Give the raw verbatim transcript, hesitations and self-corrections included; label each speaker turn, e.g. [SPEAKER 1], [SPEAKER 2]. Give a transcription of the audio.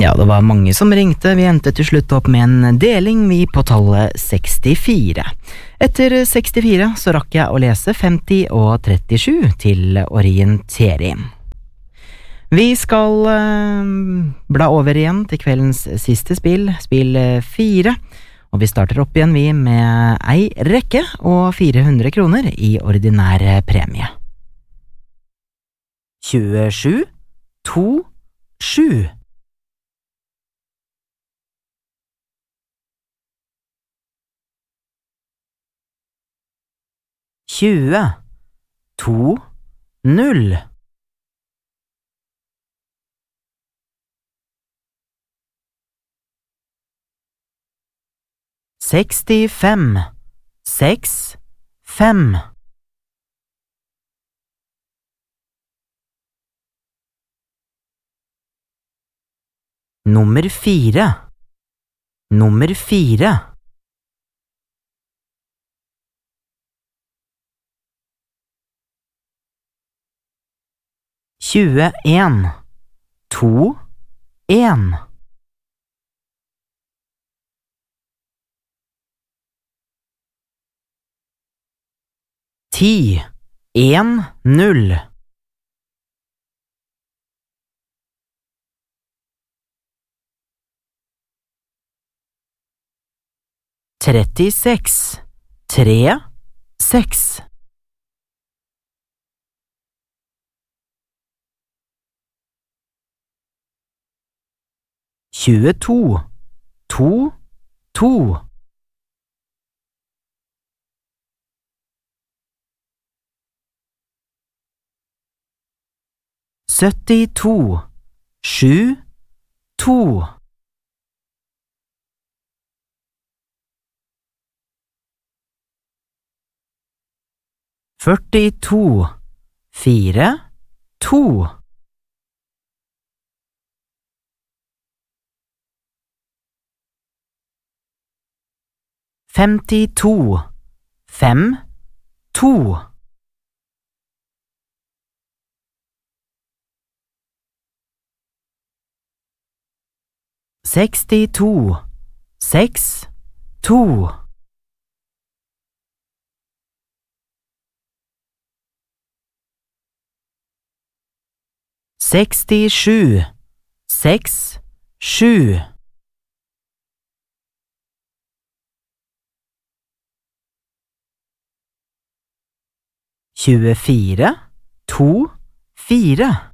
[SPEAKER 1] Ja, det var mange som ringte. Vi endte til slutt opp med en deling vi på tallet sekstifire. Etter sekstifire så rakk jeg å lese femti og trettisju til orientering. Vi skal eh, bla over igjen til kveldens siste spill, spill fire, og vi starter opp igjen vi med ei rekke og fire hundre kroner i ordinær premie. tjuesju, to, sju. tjue, to, null. sekstifem, seks, fem. Nummer fire, nummer fire. tjueen, to, en. ti, en, null. trettiseks, tre, seks. tjueto, to, to. syttito, sju, to. førtito, fire, to. femtito, fem, to. sekstito, seks, to. sekstisju, seks, sju. tjuefire, to, fire.